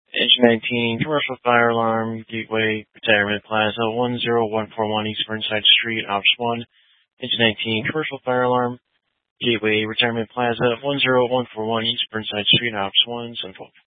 Engine 19, Commercial Fire Alarm, Gateway, Retirement Plaza, 10141 East Burnside Street, Ops 1. Engine 19, Commercial Fire Alarm, Gateway, Retirement Plaza, 10141 East Burnside Street, Ops 1, Central.